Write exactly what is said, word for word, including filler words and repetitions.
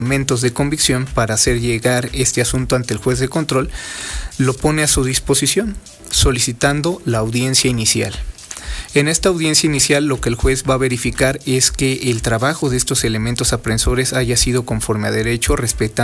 elementos de convicción para hacer llegar este asunto ante el juez de control, lo pone a su disposición, solicitando la audiencia inicial. En esta audiencia inicial lo que el juez va a verificar es que el trabajo de estos elementos aprensores haya sido conforme a derecho, respetando